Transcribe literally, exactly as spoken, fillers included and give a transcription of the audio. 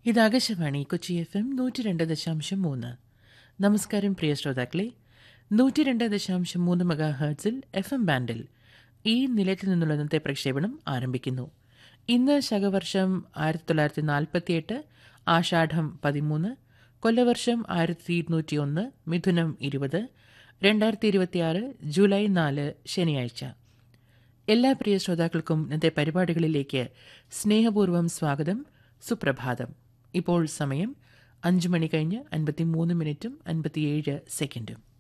ഇത് Akashvani Kochi F M നൂറ്റി രണ്ട് ദശാംശം മൂന്ന്. നമസ്കാരം പ്രിയ ശ്രോതാക്കളെ. നൂറ്റി രണ്ട് ദശാംശം മൂന്ന് മെഗാ ഹെർട്സിൽ എഫ് എം ബാൻഡിൽ ഈ നിലയത്തിൽ നിന്നുള്ള ഇന്നത്തെ പ്രക്ഷേപണം ആരംഭിക്കുന്നു. ഇന്ന് ശകവർഷം ആയിരത്തി തൊള്ളായിരത്തി നാൽപ്പത്തി എട്ട് ആഷാഢം പതിമൂന്ന്, കൊല്ലവർഷം ആയിരത്തി ഇരുന്നൂറ്റി ഒന്ന്, മിഥുനം ഇരുപത്, രണ്ടായിരത്തി ഇരുപത്തിയാറ് ജൂലൈ നാല് ശനിയാഴ്ച. എല്ലാ പ്രിയ ശ്രോതാക്കൾക്കും ഇന്നത്തെ പരിപാടികളിലേക്ക് സ്നേഹപൂർവ്വം സ്വാഗതം. സുപ്രഭാതം. ഇപ്പോൾ സമയം അഞ്ചു മണി കഴിഞ്ഞ് അൻപത്തി മൂന്ന് മിനിറ്റും അൻപത്തിയേഴ് സെക്കൻഡും.